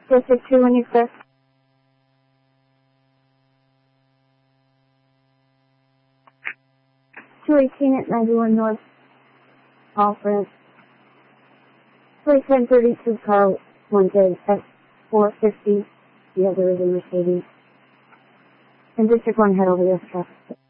District 2 when you clear. 218 at 91 North Alfred. 1032 car wanted at 450. The other is a Mercedes. And District 1 head over this traffic.